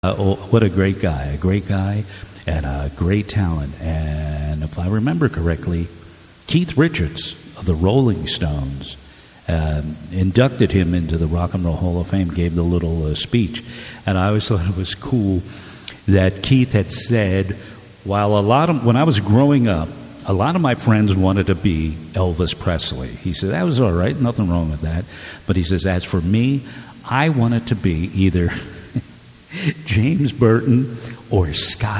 What a great guy, and a great talent. And if I remember correctly, Keith Richards of the Rolling Stones inducted him into the Rock and Roll Hall of Fame, gave the little speech. And I always thought it was cool that Keith had said, while when I was growing up, a lot of my friends wanted to be Elvis Presley. He said, that was all right, nothing wrong with that. But he says, as for me, I wanted to be either James Burton or Scott